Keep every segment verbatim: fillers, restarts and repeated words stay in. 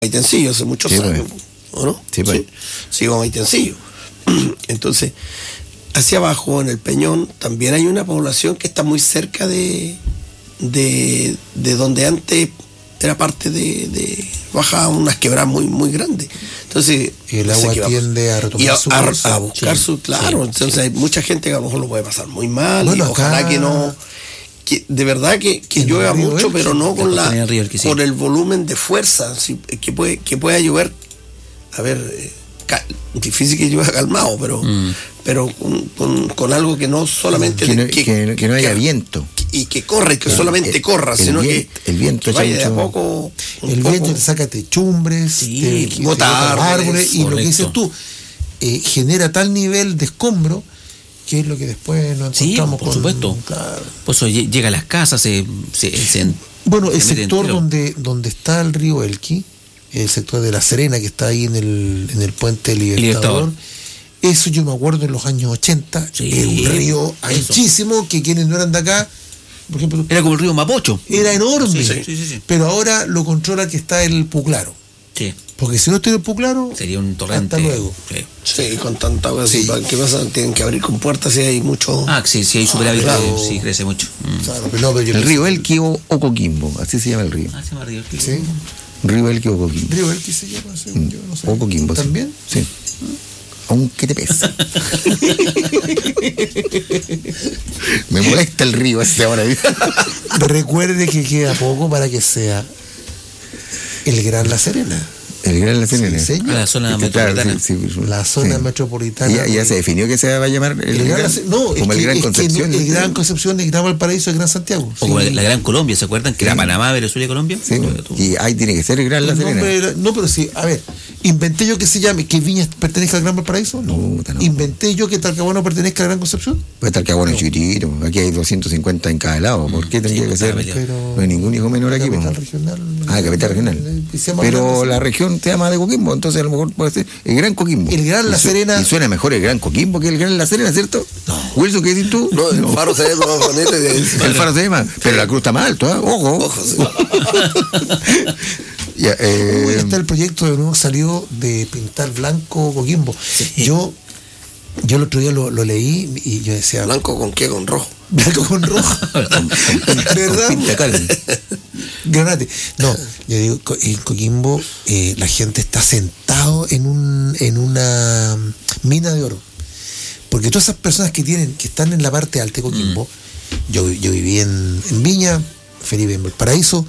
Maitencillo hace muchos sí, años, pues. ¿o no? Sí, pues. Sí, sigo a Maitencillo. Entonces, hacia abajo, en el Peñón, también hay una población que está muy cerca de, de, de donde antes era parte de, de baja unas quebradas muy, muy grandes. Entonces, y el agua va, tiende a retomar y a, su a, curso. a buscar sí, su, claro, sí, entonces sí. Hay mucha gente que a lo mejor lo puede pasar muy mal, bueno, y ojalá acá... que no, que de verdad que, que llueva mucho, Elqui, pero no con la Elqui, sí. con el volumen de fuerza, sí, que puede, que pueda llover, a ver, eh, cal, difícil que llueva calmado, pero mm. pero con, con, con algo que no solamente que no, que, que, que no haya que, viento y que corra y que el, solamente el, corra, el sino viento, que el viento que vaya mucho... de a poco, el poco. viento te saca techumbres, sí, te, botar te árboles, y correcto. Lo que dices tú eh, genera tal nivel de escombro que es lo que después nos encontramos sí, por con, supuesto. Claro. Por eso llega a las casas, se, se, se bueno, se el sector donde, donde está el río Elqui, el sector de La Serena, que está ahí en el, en el puente Libertador, Libertador. Eso yo me acuerdo en los años ochenta, sí, era un río anchísimo que quienes no eran de acá, por ejemplo, era como el río Mapocho, era enorme, sí, sí, sí, sí. Pero ahora lo controla que está el Puclaro. Sí. Porque si no estuviera el Puclaro, sería un torrente. Hasta luego. Sí, sí, con tanta agua, sí. ¿Qué pasa? Tienen que abrir con puertas si hay mucho. Ah, sí, sí hay superávit, ah, claro. Sí, crece mucho. Mm. Claro, pero no, pero el río Elqui o, o Coquimbo, así se llama el río. Ah, se llama río Elqui. Sí. Río Elqui o Coquimbo. Río Elqui se llama, sí, mm. yo no sé. O Coquimbo. ¿También? Sí. Aunque te pesa. Me molesta el río ese ahora. Recuerde que queda poco para que sea el Gran La Serena. El Gran La Serena. Sí, a la zona este, metropolitana. Sí, sí, la zona sí. metropolitana. Ya, ya se definió que se va a llamar el, el Gran, gran, no, como es el que, Gran es Concepción. Que no, el Gran Concepción, el Gran Valparaíso, el Gran Santiago. O sí. como la Gran Colombia, ¿se acuerdan? Que sí. Era Panamá, Venezuela y Colombia. Sí, y ahí tiene que ser el Gran La Serena. Era, no, pero sí, a ver, inventé yo que se llame, que Viña pertenezca al Gran Valparaíso. No, no, no. Inventé yo que Talcahuano pertenezca al Gran Concepción. Pues Talcahuano es no. chiquitito, aquí hay doscientos cincuenta en cada lado. ¿Por qué tendría sí, que ser? Pero no hay ningún hijo menor aquí. Capital regional. Ah, capital regional. Pero la región te llama de Coquimbo, entonces a lo mejor puede ser el Gran Coquimbo. El Gran La Serena. Y suena mejor el Gran Coquimbo que el Gran La Serena, ¿cierto? No. Wilson, ¿qué dices tú? No, el faro se llama bonito. El faro se llama, pero la cruz está más alto, ¿eh? Ojo. Ojo, sí. Ya, eh, Hoy está el proyecto de nuevo salió de pintar blanco Coquimbo. Sí. Yo yo el otro día lo, lo leí y yo decía. ¿Blanco con qué? ¿Con rojo? Blanco con rojo. ¿Verdad? Granate. No, yo digo, en Coquimbo eh, la gente está sentado en un en una mina de oro. Porque todas esas personas que tienen, que están en la parte alta de Coquimbo, mm. yo, yo viví en, en Viña, Felipe en Valparaíso,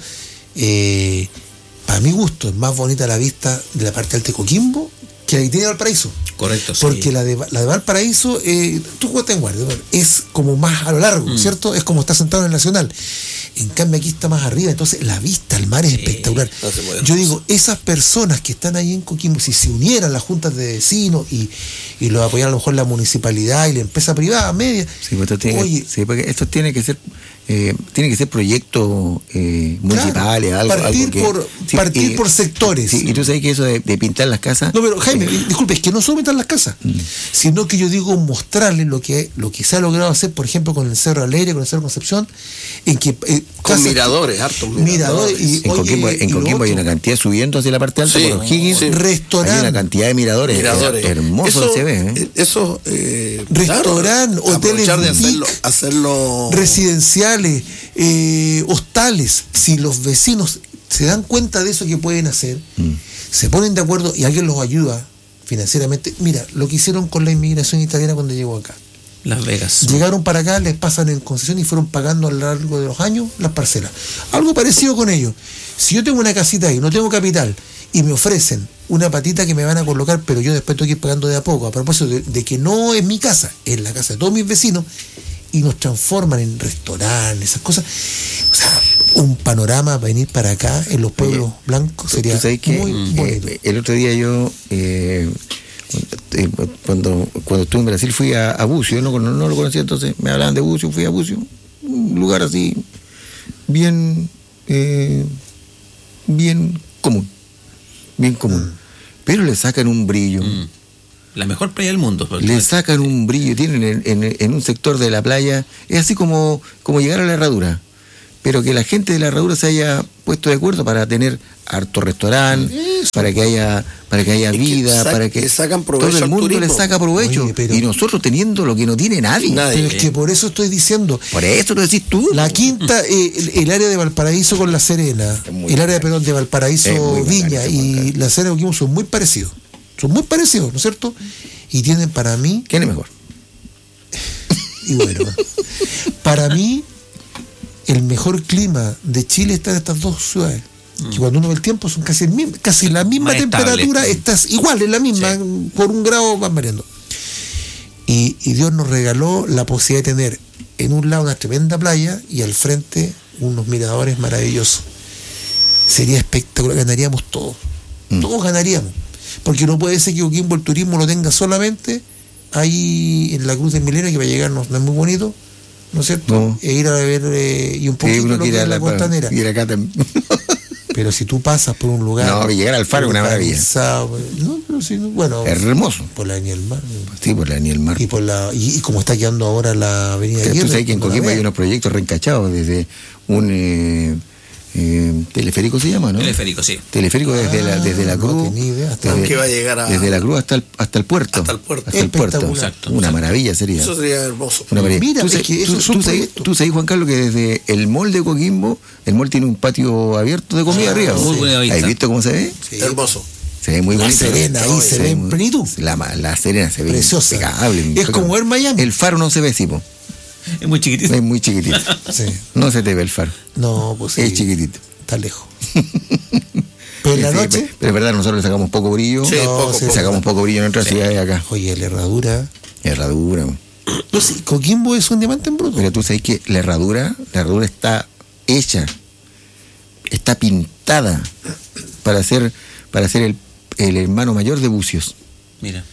eh, para mi gusto es más bonita la vista de la parte alta de Coquimbo que la que tiene Valparaíso. Correcto, porque sí. la de la de Valparaíso, eh, tú jugaste en guardia, es como más a lo largo, mm. ¿cierto? Es como estar sentado en el Nacional. En cambio aquí está más arriba, entonces la vista al mar es sí, espectacular. No Yo digo, esas personas que están ahí en Coquimbo, si se unieran las juntas de vecinos y, y lo apoyaran a lo mejor la municipalidad y la empresa privada, media. Sí, pues esto tiene, oye, sí, porque esto tiene que ser eh, tiene que ser proyectos eh, municipales, claro, algo. Partir, algo que, por, sí, partir eh, por sectores. Sí, y tú sabes que eso de, de pintar las casas. No, pero Jaime, eh, disculpe, es que no solo pintar las casas, mm. sino que yo digo mostrarles lo que, lo que se ha logrado hacer, por ejemplo, con el Cerro Alegre, con el Cerro Concepción, en que eh, con miradores, hartos miradores. miradores y, en oye, Coquimbo, en Coquimbo hay una cantidad subiendo hacia la parte alta, sí, por Higgins, sí. restaurante, hay una cantidad de miradores, miradores. hermosos eso, se ve, ¿eh? Eso, eh, restaurante, claro, hoteles, de hacerlo, hacerlo residenciales, eh, hostales. Si los vecinos se dan cuenta de eso que pueden hacer, mm. se ponen de acuerdo y alguien los ayuda financieramente. Mira, lo que hicieron con la inmigración italiana cuando llegó acá. Las Vegas. Llegaron para acá, les pasan en concesión y fueron pagando a lo largo de los años las parcelas. Algo parecido con ellos. Si yo tengo una casita ahí, no tengo capital, y me ofrecen una patita que me van a colocar, pero yo después tengo que ir pagando de a poco, a propósito de, de que no es mi casa, es la casa de todos mis vecinos, y nos transforman en restaurantes, esas cosas. O sea, un panorama para venir para acá en los pueblos Oye, blancos sería muy mm, bonito. Eh, el otro día yo... Eh, Cuando, cuando estuve en Brasil fui a, a Bucio, no, no, no lo conocía, entonces me hablaban de Bucio, fui a Bucio, un lugar así bien eh, bien común, bien común, mm. pero le sacan un brillo. Mm. La mejor playa del mundo. Le sacan un brillo, tienen en, en, en un sector de la playa, es así como, como llegar a la Herradura, pero que la gente de la Herradura se haya puesto de acuerdo para tener harto restaurante, para que haya para que haya vida, que para que, que sacan provecho todo el mundo le saca provecho. Oye, pero, y nosotros teniendo lo que no tiene nadie. nadie. Pero es que por eso estoy diciendo. Por eso lo decís tú. La quinta, eh, el, el área de Valparaíso con La Serena, el área perdón, de Valparaíso Viña bacán, y La Serena de Coquimbo son muy parecidos. Son muy parecidos, ¿no es cierto? Y tienen para mí. ¿Quién es mejor? Y bueno, para mí, el mejor clima de Chile está en estas dos ciudades. Mm. Que cuando uno ve el tiempo son casi, el mismo, casi la misma más temperatura, estable. Estás igual, en la misma, sí. Por un grado van variando. Y, y Dios nos regaló la posibilidad de tener en un lado una tremenda playa y al frente unos miradores maravillosos. Sería espectacular, ganaríamos todos. Mm. Todos ganaríamos. Porque no puede ser que Coquimbo el turismo lo tenga solamente ahí en la Cruz del Milenio, que va a llegar, no, no es muy bonito, ¿no es cierto? No. E ir a ver eh, y un poquito sí, lo que es la, la costanera. Ir acá también. Pero si tú pasas por un lugar. No, llegar al faro es una maravilla. No, pero sí, bueno. Es hermoso. Por la Avenida del Mar. Sí, por la Avenida del Mar. Y por la y, y como está quedando ahora la Avenida Guerra. Tú sabes que en Coquimbo hay unos proyectos reencachados desde un. Eh, Eh, teleférico se llama, ¿no? Teleférico, sí. Teleférico desde ah, la desde la Cruz, no hasta desde, va a llegar a, desde la Cruz hasta el hasta el puerto, hasta el puerto, hasta el puerto. Exacto, una exacto. maravilla sería. Eso sería hermoso. Una maravilla. Mira, tú es que tú, tú, sabes, tú sabes, Juan Carlos, que desde el mall de Coquimbo, el mall tiene un patio abierto de comida ah, arriba. Muy buena vista. ¿Has visto cómo se ve? Sí. Hermoso. Se ve muy la bonito. Serena, ahí se ve en plenitud. La, la Serena se ve preciosa. Impecable, es como ver Miami. El faro no se ve, sí, po. Es muy chiquitito. Es muy chiquitito. Sí. No se te ve el faro. No, pues sí. Es chiquitito. Está lejos. Pero en la sí, noche. Pero es verdad, nosotros le sacamos poco brillo. Sí, no, poco, sí, poco. sacamos poco brillo en otras sí. ciudades acá. Oye, la herradura. La herradura. No, sí, Coquimbo es un diamante en bruto. Pero tú sabes que la herradura, la herradura está hecha, está pintada para ser, para ser el, el hermano mayor de Bucios. Mira.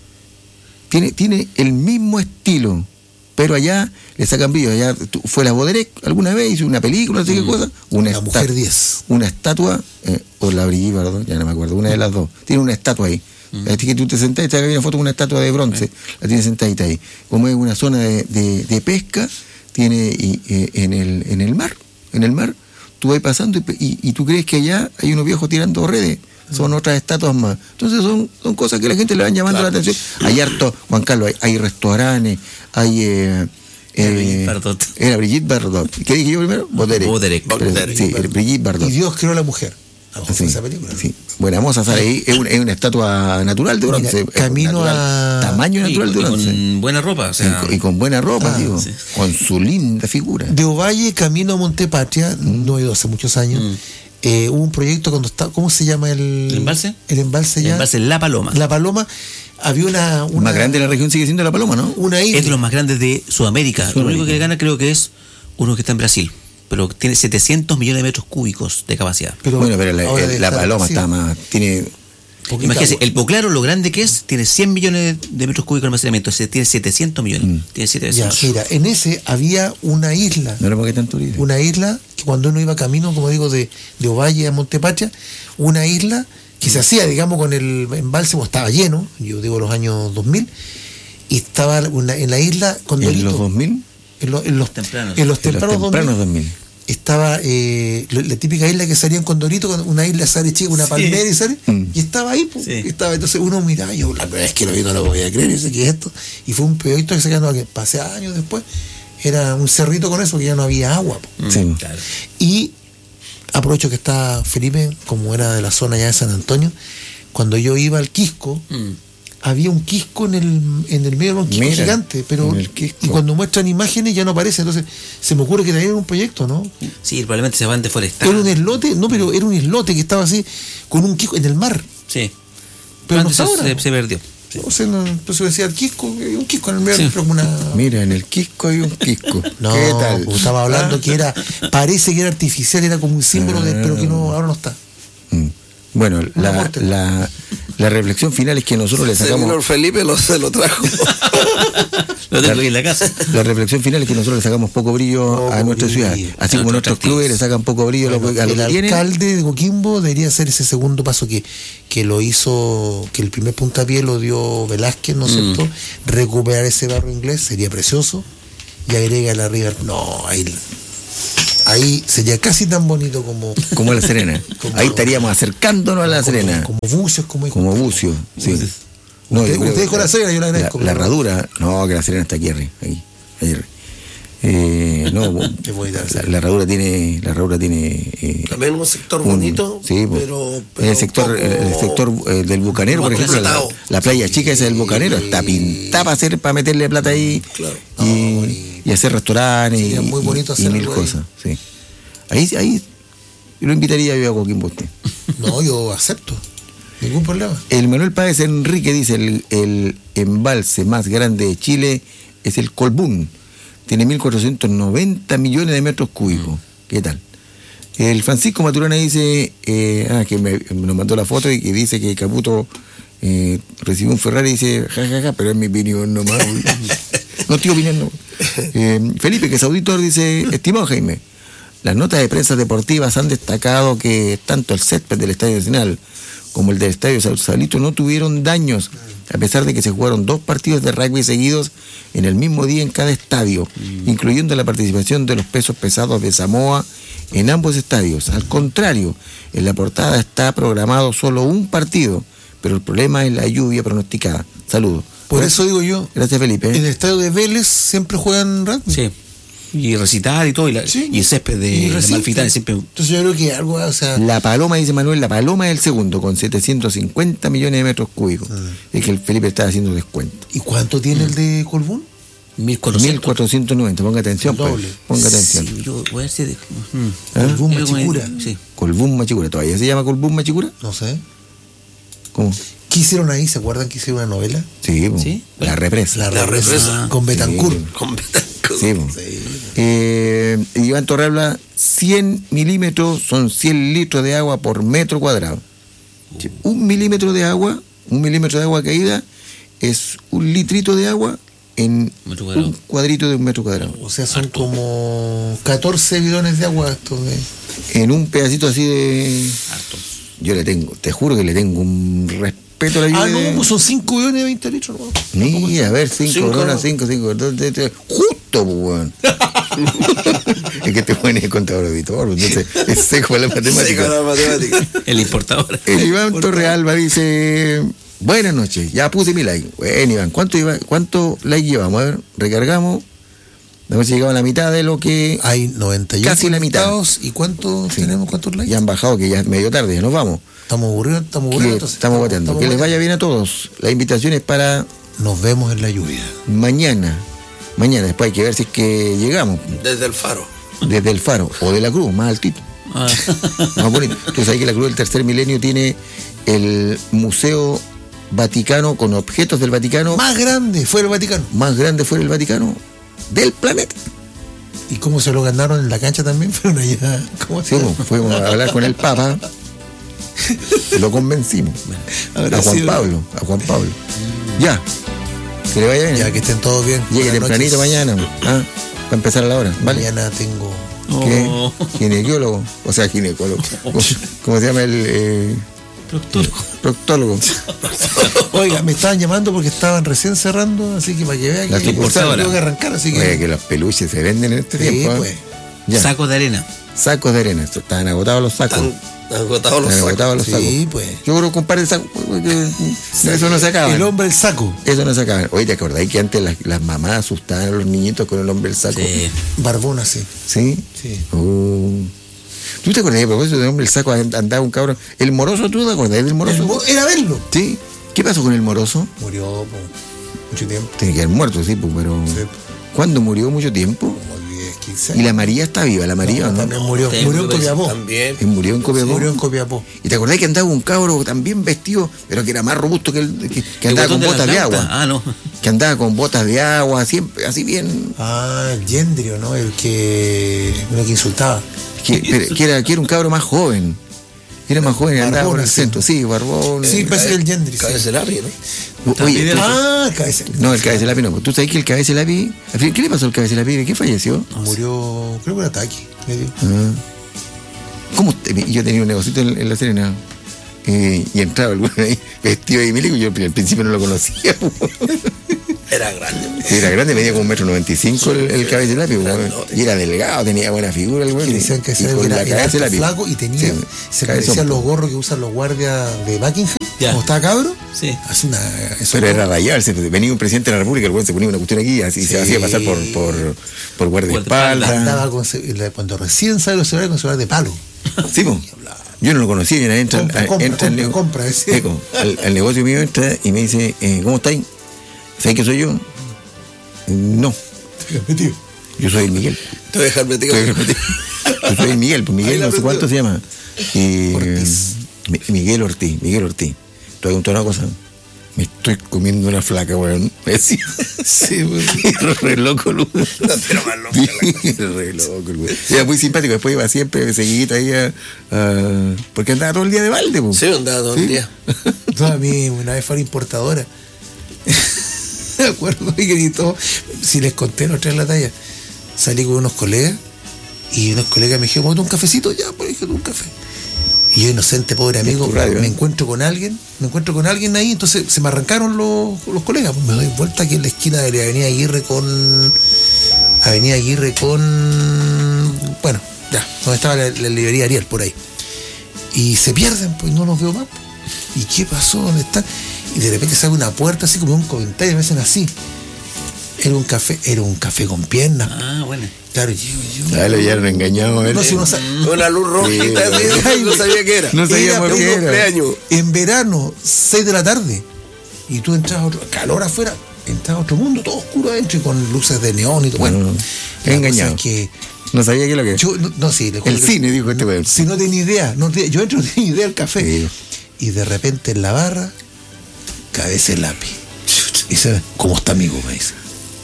Tiene, tiene el mismo estilo. Pero allá le sacan brillo. Allá fue la Boderec alguna vez, hizo una película, no sé mm. qué cosa. Una la Mujer diez. Una estatua, eh, o la Brigitte Bardot, ya no me acuerdo, una de las dos. Tiene una estatua ahí. Mm. Así que tú te sentás y te hagas una foto con una estatua de bronce. Mm. La tienes sentadita ahí. Como es una zona de, de, de pesca, tiene y, eh, en, el, en el mar. En el mar, tú vas pasando y, y, y tú crees que allá hay unos viejos tirando redes. Son otras estatuas más. Entonces son, son cosas que la gente le van llamando claro. la atención. Hay harto, Juan Carlos, hay, hay restaurantes, hay... Eh, eh, Bardot. Era Brigitte Bardot. ¿Qué dije yo primero? Boderec. Boderec. Boderec. Sí, Brigitte Bardot. Y Dios creó a la mujer. Sí, esa película. Sí. Buena moza sale ahí. Es una, es una estatua natural de bronce. Mira, camino natural, a... Tamaño natural y, de bronce. Y con buena ropa. O sea... y, con, y con buena ropa, ah, digo. Sí. Con su linda figura. De Ovalle, camino a Montepatria, mm. no he ido hace muchos años. Mm. Eh, hubo un proyecto cuando está, ¿cómo se llama el, ¿El embalse? El embalse ya. El embalse La Paloma. La Paloma, había una, una más grande de la región sigue siendo La Paloma, ¿no? Una isla. Es de los más grandes de Sudamérica. Sudamérica. Lo único que le gana creo que es uno que está en Brasil, pero tiene setecientos millones de metros cúbicos de capacidad. Pero, bueno, pero la, el, la Paloma está más, tiene imagínense, el Poclaro, lo grande que es, tiene cien millones de metros cúbicos de almacenamiento, ese tiene setecientos millones. Mm. Tiene siete veces. Ya, mira, en ese había una isla. No era porque tanto turismo. Una isla que cuando uno iba camino, como digo, de, de Ovalle a Montepatria, una isla que se hacía, digamos, con el embalse, pues estaba lleno, yo digo los años dos mil, y estaba una, en la isla con ¿En los dos mil? En, lo, en los tempranos, en los tempranos, en los tempranos dos mil. Estaba eh, la típica isla que salía en Condorito, una isla sale chica, una sí. palmera y sale, mm. y estaba ahí, pues, sí. estaba, entonces uno miraba, yo la verdad es que lo vi, no lo voy a creer, y sé qué es esto, y fue un proyecto que se quedó, que pasé años después, era un cerrito con eso, que ya no había agua, pues. Sí, claro. Y aprovecho que está Felipe, como era de la zona ya de San Antonio, cuando yo iba al Quisco, mm. había un quisco en el, en el medio de un quisco Mira, gigante, pero y cuando muestran imágenes ya no aparece, entonces se me ocurre que también era un proyecto, ¿no? Sí, probablemente se van a deforestar. Era un islote, no, pero era un islote que estaba así, con un quisco en el mar. Sí. Pero no se, se, se perdió. Sí. O sea, no, entonces decía el quisco, un quisco en el medio, sí. como una... Mira, en el quisco hay un quisco. No, ¿qué tal? Estaba hablando que era, parece que era artificial, era como un símbolo, ah. de, pero que no, ahora no está. Mm. Bueno, la, la, la reflexión final es que nosotros le sacamos... Señor Felipe lo, se lo trajo. Lo tengo ahí en la casa. La reflexión final es que nosotros le sacamos poco brillo poco a nuestra ciudad. Así como nuestros clubes le sacan poco brillo bueno, a lo que, a lo el que tienen. El alcalde de Coquimbo debería hacer ese segundo paso que, que lo hizo, que el primer puntapié lo dio Velázquez, ¿no es mm. cierto? Recuperar ese barrio inglés sería precioso. Y agrega la River. No, ahí... ahí sería casi tan bonito como... Como La Serena. Como, ahí estaríamos acercándonos a La Serena. Como, como bucios, como... Como bucios, sí. No, usted, usted dijo La Serena, yo le agradezco. La, la herradura, no, que La Serena está aquí arriba. Ahí, ahí arriba. Eh, no, la, la herradura tiene, la herradura tiene eh, también un sector bonito, un, sí, pero, pero el sector, el, el sector eh, del Bucanero, por ejemplo, la, la playa chica esa del Bucanero está pintada para hacer, para meterle plata ahí, claro. y, no, y hacer restaurantes sí, y, muy bonito y, y mil cosas, sí. Ahí, ahí lo invitaría yo a Coquimbo usted. No, yo acepto. Ningún problema. El Manuel Páez Enrique dice el, el embalse más grande de Chile es el Colbún. Tiene mil cuatrocientos noventa millones de metros cúbicos. ¿Qué tal? El Francisco Maturana dice, eh, ah, que me, me nos mandó la foto y que dice que Caputo eh, recibió un Ferrari y dice, jajaja, ja, ja, pero es mi opinión nomás. No estoy opinando. Eh, Felipe, que es auditor, dice, estimado Jaime, las notas de prensa deportivas han destacado que tanto el césped del Estadio Nacional como el del Estadio Sausalito no tuvieron daños, a pesar de que se jugaron dos partidos de rugby seguidos en el mismo día en cada estadio, mm. incluyendo la participación de los pesos pesados de Samoa en ambos estadios. Al contrario, en la portada está programado solo un partido, pero el problema es la lluvia pronosticada. Saludos. Por Gracias. Eso digo yo. Gracias, Felipe. En el estadio de Vélez siempre juegan rugby. Sí. Y recitar y todo, y, la, sí. y el césped de, de Malfitán siempre. Entonces yo creo que algo, o sea... La Paloma, dice Manuel, la Paloma es el segundo, con setecientos cincuenta millones de metros cúbicos. Ah. Es que el Felipe está haciendo descuento. ¿Y cuánto tiene mm. el de Colbún? mil cuatrocientos noventa, ponga atención, pues. Ponga atención. Sí, yo voy a decir... De... ¿Ah? Colbún Machicura. Sí. Colbún Machicura, ¿todavía se llama Colbún Machicura? No sé. ¿Cómo? ¿Qué hicieron ahí? ¿Se acuerdan que hicieron una novela? Sí, ¿Sí? La represa. La represa. La represa. Con Betancourt. Sí. Con Betancourt. Sí, sí. Eh, Iván Torre habla, cien milímetros son cien litros de agua por metro cuadrado. Uh. Un milímetro de agua, un milímetro de agua caída es un litrito de agua en un cuadrito de un metro cuadrado. O sea, son Harto. Como catorce bidones de agua estos de... En un pedacito así de... Harto. Yo le tengo, te juro que le tengo un respeto a la lluvia. Ah, no, pues son cinco bidones de veinte litros. ¿No? Ni, a ver, cinco coronas, cinco, cinco, justo, pues, weón. Es que este weón es el contador auditor, entonces es seco la matemática. Seco la matemática. El importador. El Iván Torrealba dice, buenas noches, ya puse mi like. Bueno, Iván, ¿cuánto, iba, cuánto like llevamos? A ver, recargamos. A ver si llegaba a la mitad de lo que... Hay noventa y uno casi la mitad. ¿Y cuántos sí. tenemos? ¿Cuántos likes? Ya han bajado, que ya es medio tarde, ya nos vamos. Estamos aburridos, estamos aburridos. Estamos bateando. Que les vaya bien a todos. La invitación es para... Nos vemos en la lluvia. Mañana. Mañana, después hay que ver si es que llegamos. Desde el Faro. Desde el Faro. O de la Cruz, más altito. Ah. Más bonito. Tú sabes que la Cruz del Tercer Milenio tiene el Museo Vaticano con objetos del Vaticano. Más grande fuera el Vaticano. Más grande fuera el Vaticano del planeta. ¿Y cómo se lo ganaron en la cancha también? Fueron allá. ¿Cómo sí, fuimos a hablar con el Papa. Lo convencimos. A Juan sido... Pablo. A Juan Pablo. Ya. Que le vaya bien. Ya, que estén todos bien. Llegue tempranito mañana. Ah, para empezar a la hora. ¿Vale? Mañana tengo. ¿Qué? Oh. Ginecólogo. O sea, ginecólogo. ¿Cómo se llama el...? Eh... Proctólogo. Proctólogo. Oiga, me estaban llamando porque estaban recién cerrando, así que para que vean que tengo que arrancar, así que... Oye, que los peluches se venden en este sí, tiempo. Pues. ¿Eh? Sacos de arena. Sacos de arena. Están agotados los sacos. Están agotados los Están sacos. Agotados los sacos. Sí, pues. Yo creo que compadre el saco. Eso no se acaba. El hombre el saco. Eso no se acaba. Oye, ¿te acordáis que antes las, las mamás asustaban a los niñitos con el hombre el saco? Sí. Barbona, sí. ¿Sí? Sí. Uh. ¿Tú te acordás de propósito de hombre el saco? Andaba un cabrón. ¿El Moroso, tú te acordás del Moroso? Mo- era verlo. Sí. ¿Qué pasó con el Moroso? Murió por mucho tiempo. Tiene que haber muerto, sí, pues, pero... Sí. ¿Cuándo murió? ¿Mucho tiempo? Como diez, quince años. ¿Y la María está viva? ¿La María no? no? También murió. Sí, murió en Copiapó. También. ¿Y murió en Copiapó? Sí, murió en Copiapó. ¿Y te acordás que andaba un cabro también vestido, pero que era más robusto que el... Que, que andaba con botas de, de agua? Ah, no. Que andaba con botas de agua, siempre, así bien... Ah, el Yendrio, ¿no? El que... El que insultaba. Que, pero, que, era, que era un cabro más joven. Era más joven y andaba por el centro. Sí, barbón. Sí, parece que el Yendri. Cabecelapi, ¿no? Oye, ah, Cabecelapi. No, el Cabecelapi no. ¿Tú sabes que el Cabecelapi... ¿Qué le pasó al Cabecelapi? ¿De qué falleció? Murió, creo que un ataque. Medio. Ah. ¿Cómo? Yo tenía un negocito en, en La Serena. Eh, y entraba alguno ahí vestido de milico. Yo al principio no lo conocía. Era grande. Era grande, medía como un metro noventa y cinco el, el cabeza de lápiz, y era delgado, tenía buena figura el güey. Que decían que era, la cabeza de lápiz flaco y tenía, sí, se parecían los gorros que usan los guardias de Buckingham. Como estaba cabro, sí. Hace una, pero era rayarse, venía un presidente de la República, el güey se ponía una cuestión aquí, así sí. Se hacía pasar por, por, por guardaespaldas. Andaba con, cuando recién sale los celulares con celular de palo. Sí, pues. Yo no lo conocía, y entra, compra, compra, entra compra, al, compra, ese. Eco, al, al negocio mío entra y me dice, eh, ¿cómo estáis? ¿Sabes que soy yo? No. Te dejas metido. Yo soy el Miguel. Te voy a dejar metido. Yo soy el Miguel, pues Miguel no sé cuánto se llama. Y, Ortiz. Miguel Ortiz, Miguel Ortiz. Te voy a contar una cosa. Me estoy comiendo una flaca, weón. Me decía. Sí, weón. Era re loco, Lu. No, pero más loco. Era re loco, güey. Era muy simpático. Después iba siempre seguidito ahí a, a. Porque andaba todo el día de balde, pues. Sí, andaba todo el ¿Sí? día. No, a mí una vez fue una importadora. Me acuerdo y gritó. Si les conté, no traen la talla. Salí con unos colegas y unos colegas me dijeron, ¿un cafecito? Ya, pues dije, un café. Y yo, inocente, pobre amigo, radio, me ¿eh? encuentro con alguien, me encuentro con alguien ahí, entonces se me arrancaron los, los colegas. Pues me doy vuelta aquí en la esquina de la Avenida Aguirre con. Avenida Aguirre con. Bueno, ya, donde estaba la, la librería Ariel, por ahí. Y se pierden, pues no los veo más. ¿Y qué pasó? ¿Dónde están? Y de repente sale una puerta así como un comentario, me hacen así. Era un café, era un café con piernas. Ah, bueno. Claro, yo, yo. Ah, lo habían engañado, ¿eh? No, si no sa- Una luz rojita, sí, Ay, no sabía qué era. No sabíamos Era qué un era. cumpleaños. En verano, seis de la tarde. Y tú entras a otro, calor afuera, entras a otro mundo, todo oscuro adentro y con luces de neón y todo. Bueno, No, la engañado. cosa es que No sabía qué es lo que era. yo, no, no sí, le juro El que- cine, dijo este weón. Si no tenía idea, no tenía- yo entro no tenía idea del café. Sí. Y de repente en la barra, cabeza el lápiz. Y se ve, ¿cómo está amigo? Me dice.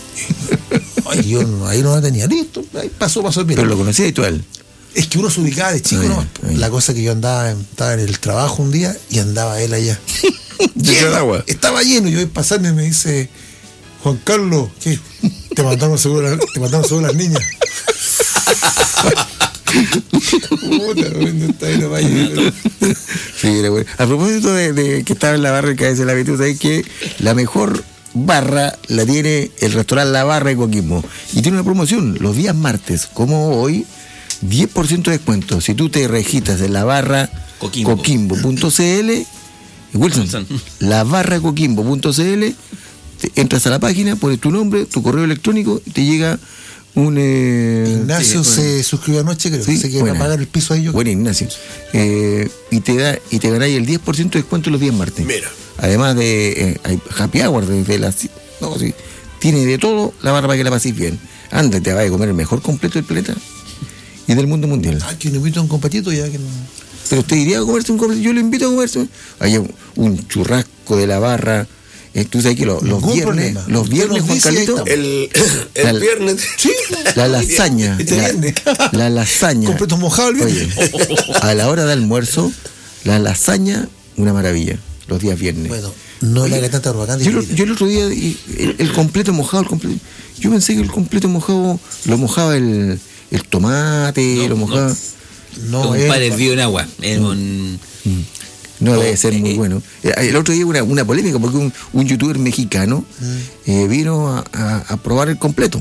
Ay, yo no- ahí no la tenía. Listo, ahí pasó, pasó bien. Pero lo conocías tú a él. Es que uno se ubicaba de chico, Ay, ¿no? ay. La cosa que yo andaba, estaba en el trabajo un día y andaba él allá. Lleno de agua. Estaba lleno. Yo voy pasando y me dice, Juan Carlos, ¿qué? Te mandaron seguro, la- te mandaron seguro las niñas. Puta, ¿dónde está ahí la valla? Sí, era bueno. A propósito de, de que estaba en la barra de cabeza de la Betty, ¿sabes que la mejor barra la tiene el restaurante La Barra de Coquimbo? Y tiene una promoción los días martes, como hoy, diez por ciento de descuento. Si tú te registras en la barra Coquimbo. coquimbo.cl, Wilson, Wilson. la barra coquimbo.cl, te- entras a la página, pones tu nombre, tu correo electrónico y te llega un... eh, Ignacio sí, se suscribió anoche, creo. Sí, que se quiere buena. pagar el piso a ellos. Bueno, Ignacio. Eh, y te da y te ganáis el diez por ciento de descuento los días martes. Mira. Además de eh, hay happy hour desde las... No, sí, tiene de todo la barra para que la paséis bien. Anda, te vas a comer el mejor completo del planeta y del mundo mundial. Ah, que le invito a un compatito ya que no. Pero usted iría a comerse un completo, yo le invito a comerse. Hay un, un churrasco de la barra. Eh, tú sabes que lo- los Ningún viernes, problema. los Usted viernes, nos Juan dice y ahí Carlito, estamos. El, La- el viernes. Sí. la lasaña, Este la, viernes. la lasaña. Completo mojado el viernes. Oye, a la hora de almuerzo, la lasaña, una maravilla, los días viernes. Bueno, no le haga tanta propaganda. Yo, lo- yo el otro día, y- el, el completo mojado, el completo, yo pensé que el completo mojado lo mojaba el, el tomate, No, lo mojaba. No, un es- padre hervido en agua. En un... No, No, debe ser muy eh, bueno. Eh, El otro día una, una polémica porque un, un youtuber mexicano eh, vino a, a- a probar el completo.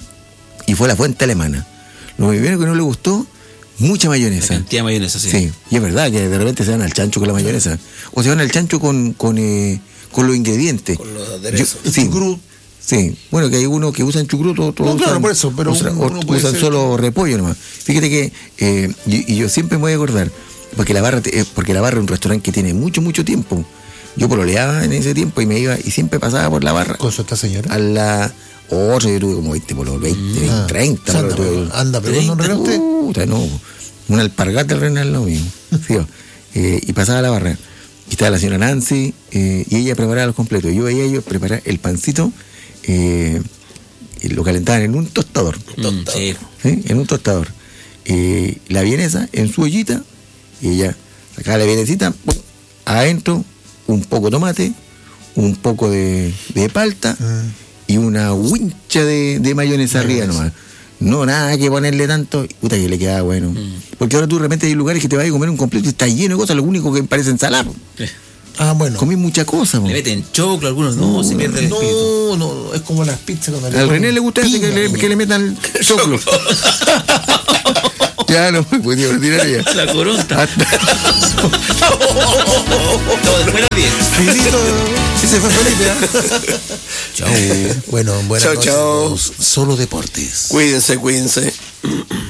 Y fue a la fuente alemana. Lo primero que no le gustó, mucha La mayonesa. cantidad de mayonesa, sí. Sí, y es verdad que de repente se van al chancho con la mayonesa. O se van al chancho con, con, eh, con los ingredientes. Con los aderezos. Yo- sí, chucrut. sí, bueno, que hay unos que usan chucrut, otros No, claro, usan, por eso, pero usan, uno- uno puede usan ser- solo repollo nomás. Fíjate que, eh, y, y yo siempre me voy a acordar, porque la barra te- eh, porque la barra es un restaurante que tiene mucho, mucho tiempo. Yo pololeaba en ese tiempo y me iba, y siempre pasaba por la barra. Con su esta señora. A la otra, yo tuve como veinte, por los veinte, Ah, treinta. anda, por lo tuve- anda, pero no regala usted. Puta, no. Una alpargata al renal lo mismo. Sí, eh, y pasaba a la barra. Y estaba la señora Nancy, eh, y ella preparaba los completos. Yo veía a ellos preparar el pancito, eh, y lo calentaban en un tostador. Mm, sí. ¿Sí? En un tostador. Eh, la vienesa en su ollita, y ella sacaba la vienesita, ¡pum! Adentro, un poco de tomate, un poco de, de palta Mm. y una wincha de, de mayonesa arriba nomás. No, nada que ponerle tanto, puta que le quedaba bueno. Mm. Porque ahora tú de repente hay lugares que te vas a comer un completo y está lleno de cosas, lo único que parece ensalada. Sí. Ah, bueno. Comí mucha cosa. Le meten choclo, algunos no, no se pierde el no, espíritu. No, no, es como las pizzas. Cuando Al René le gusta ese que, le, que le metan choclo. Ya no me podía retirar ya. La coronta. Hasta... No, después la diez. Filito, sí se fue Felipe. ¿eh? Chao. Bueno, buenas Chao, noches. chao. Solo Deportes. Cuídense, cuídense.